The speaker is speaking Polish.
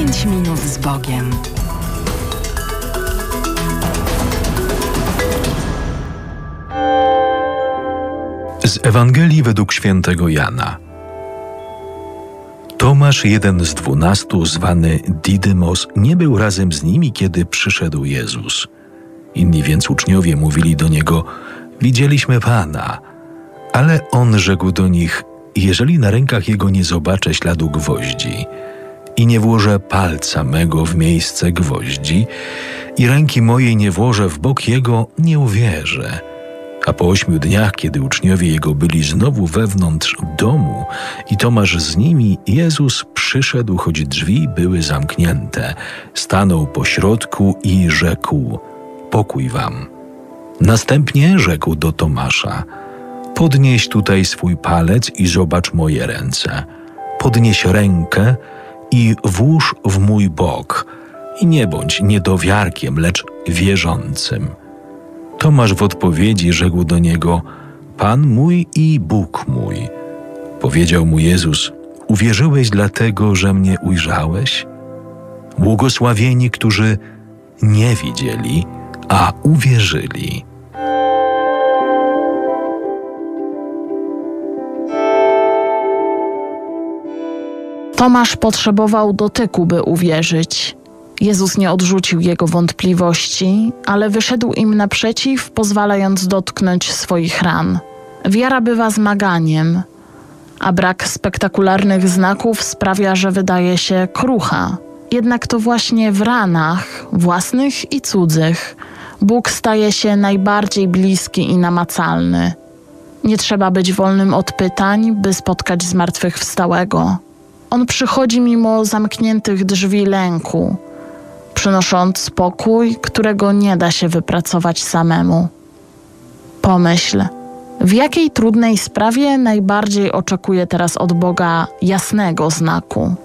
5 minut z Bogiem. Z Ewangelii według świętego Jana. Tomasz, jeden z 12, zwany Didymos, nie był razem z nimi, kiedy przyszedł Jezus. Inni więc uczniowie mówili do Niego: widzieliśmy Pana. Ale On rzekł do nich: jeżeli na rękach Jego nie zobaczę śladu gwoździ i nie włożę palca mego w miejsce gwoździ i ręki mojej nie włożę w bok Jego, nie uwierzę. A po 8 dniach, kiedy uczniowie Jego byli znowu wewnątrz domu i Tomasz z nimi, Jezus przyszedł, choć drzwi były zamknięte, stanął pośrodku i rzekł: pokój wam. Następnie rzekł do Tomasza: podnieś tutaj swój palec i zobacz moje ręce. Podnieś rękę i włóż w mój bok i nie bądź niedowiarkiem, lecz wierzącym. Tomasz w odpowiedzi rzekł do Niego: Pan mój i Bóg mój. Powiedział mu Jezus: uwierzyłeś dlatego, że mnie ujrzałeś? Błogosławieni, którzy nie widzieli, a uwierzyli. Tomasz potrzebował dotyku, by uwierzyć. Jezus nie odrzucił jego wątpliwości, ale wyszedł im naprzeciw, pozwalając dotknąć swoich ran. Wiara bywa zmaganiem, a brak spektakularnych znaków sprawia, że wydaje się krucha. Jednak to właśnie w ranach, własnych i cudzych, Bóg staje się najbardziej bliski i namacalny. Nie trzeba być wolnym od pytań, by spotkać zmartwychwstałego. On przychodzi mimo zamkniętych drzwi lęku, przynosząc spokój, którego nie da się wypracować samemu. Pomyśl, w jakiej trudnej sprawie najbardziej oczekuję teraz od Boga jasnego znaku?